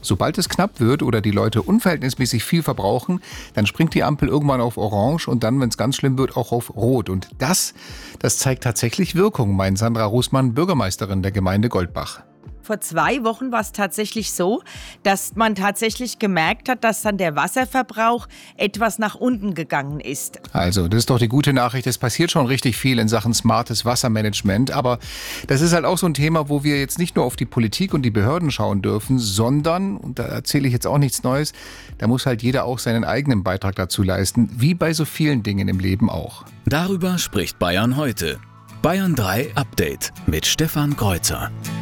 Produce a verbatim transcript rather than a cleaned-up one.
Sobald es knapp wird oder die Leute unverhältnismäßig viel verbrauchen, dann springt die Ampel irgendwann auf Orange und dann, wenn es ganz schlimm wird, auch auf Rot. Und das, das zeigt tatsächlich Wirkung, meint Sandra Rußmann, Bürgermeisterin der Gemeinde Goldbach. Vor zwei Wochen war es tatsächlich so, dass man tatsächlich gemerkt hat, dass dann der Wasserverbrauch etwas nach unten gegangen ist. Also, das ist doch die gute Nachricht. Es passiert schon richtig viel in Sachen smartes Wassermanagement. Aber das ist halt auch so ein Thema, wo wir jetzt nicht nur auf die Politik und die Behörden schauen dürfen, sondern, und da erzähle ich jetzt auch nichts Neues, da muss halt jeder auch seinen eigenen Beitrag dazu leisten, wie bei so vielen Dingen im Leben auch. Darüber spricht Bayern heute. Bayern drei Update mit Stefan Kreuzer.